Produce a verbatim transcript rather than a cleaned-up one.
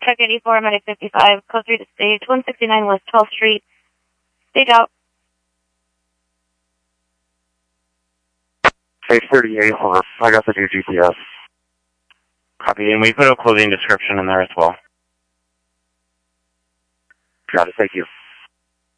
Product eighty-four, Medic fifty-five, code three to stage, one sixty-nine West twelfth Street. Stage out. Stage thirty-eight, over. I got the new G P S. Copy, and we put a closing description in there as well. Got it, thank you.